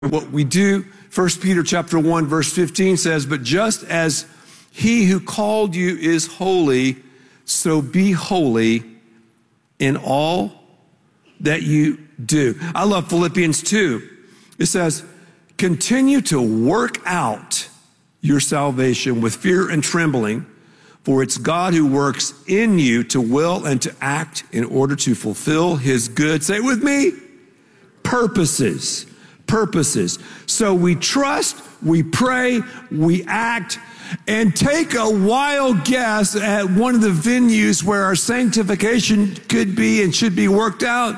What we do, 1 Peter chapter 1, verse 15 says, but just as he who called you is holy, so be holy in all that you do. I love Philippians 2. It says, continue to work out your salvation with fear and trembling, for it's God who works in you to will and to act in order to fulfill his good, say it with me, purposes. So we trust, we pray, we act, and take a wild guess at one of the venues where our sanctification could be and should be worked out.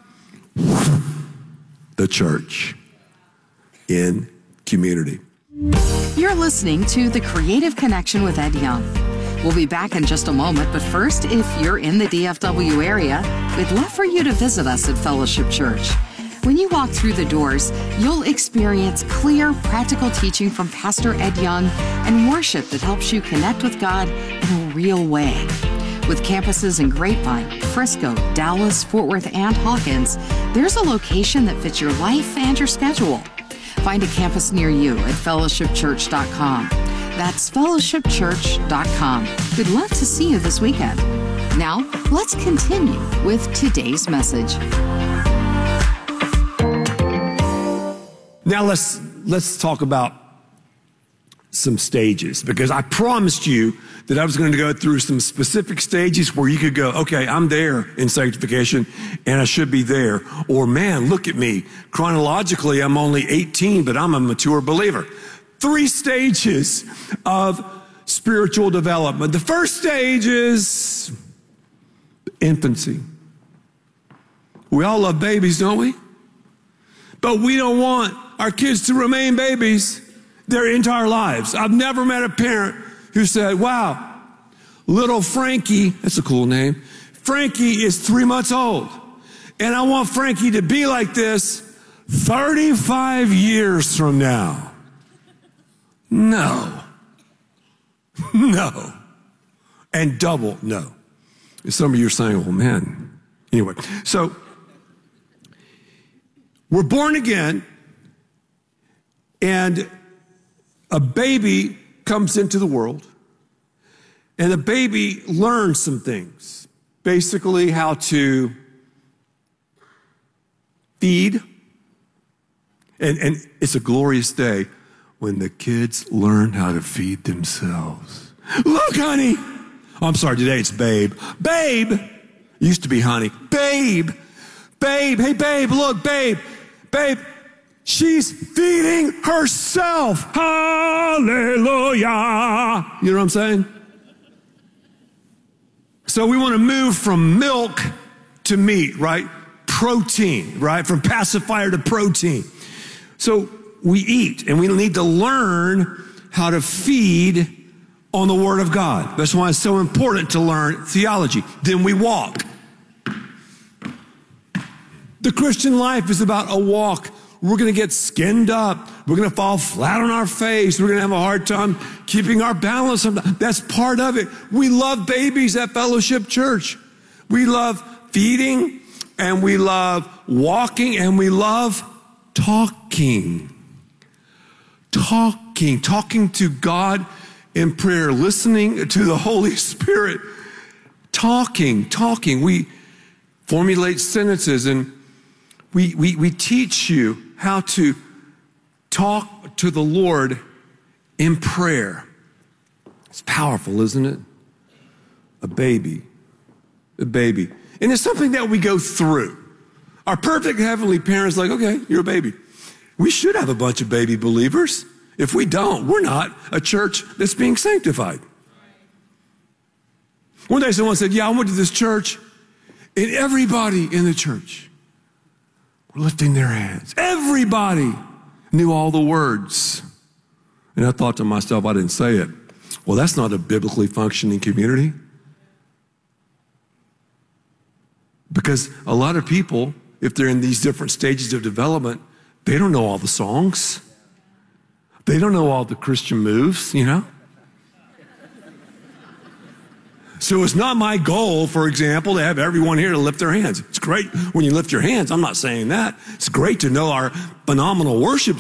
The church in community. You're listening to The Creative Connection with Ed Young. We'll be back in just a moment, but first, if you're in the DFW area, we'd love for you to visit us at Fellowship Church. When you walk through the doors, you'll experience clear, practical teaching from Pastor Ed Young and worship that helps you connect with God in a real way. With campuses in Grapevine, Frisco, Dallas, Fort Worth, and Hawkins, there's a location that fits your life and your schedule. Find a campus near you at fellowshipchurch.com. That's fellowshipchurch.com. We'd love to see you this weekend. Now, let's continue with today's message. Now let's talk about some stages, because I promised you that I was going to go through some specific stages where you could go, okay, I'm there in sanctification and I should be there. Or man, look at me. Chronologically, I'm only 18, but I'm a mature believer. 3 stages of spiritual development. The first stage is infancy. We all love babies, don't we? But we don't want our kids to remain babies their entire lives. I've never met a parent who said, wow, little Frankie, that's a cool name. Frankie is 3 months old. And I want Frankie to be like this 35 years from now. No. No. And double no. Some of you are saying, well, man. Anyway, so we're born again, and a baby comes into the world, and the baby learns some things. Basically, how to feed. And it's a glorious day when the kids learn how to feed themselves. Look, honey. Oh, I'm sorry, today it's babe. Babe. Used to be honey. Babe. Babe. Hey, babe, look, babe. Babe, she's feeding herself. Hallelujah. You know what I'm saying? So we want to move from milk to meat, right? Protein, right? From pacifier to protein. So we eat, and we need to learn how to feed on the Word of God. That's why it's so important to learn theology. Then we walk. The Christian life is about a walk. We're going to get skinned up. We're going to fall flat on our face. We're going to have a hard time keeping our balance. That's part of it. We love babies at Fellowship Church. We love feeding, and we love walking, and we love talking. Talking to God in prayer, listening to the Holy Spirit. Talking. We formulate sentences, and we teach you how to talk to the Lord in prayer. It's powerful, isn't it? A baby. And it's something that we go through. Our perfect heavenly parents like, okay, you're a baby. We should have a bunch of baby believers. If we don't, we're not a church that's being sanctified. One day someone said, yeah, I went to this church, and everybody in the church were lifting their hands. Everybody knew all the words. And I thought to myself, I didn't say it. Well, that's not a biblically functioning community. Because a lot of people, if they're in these different stages of development, they don't know all the songs. They don't know all the Christian moves, you know. So it's not my goal, for example, to have everyone here to lift their hands. It's great when you lift your hands. I'm not saying that. It's great to know our phenomenal worship